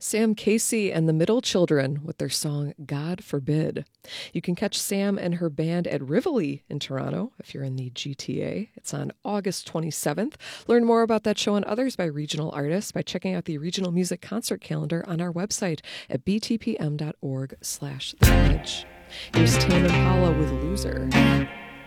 Sam Casey and the Middle Children with their song God Forbid. You can catch Sam and her band at Rivoli in Toronto if you're in the GTA. It's on August 27th. Learn more about that show and others by regional artists by checking out the regional music concert calendar on our website at btpm.org/theedge. Here's Tame Impala with Loser.